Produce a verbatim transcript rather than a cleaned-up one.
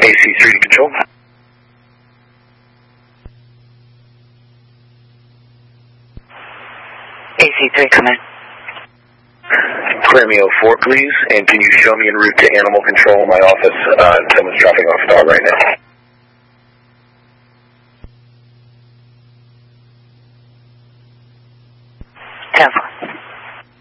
A C three to control. A C three, come in. Clear me oh four, please, and can you show me en route to animal control in my office? Uh, someone's dropping off a dog right now. ten four.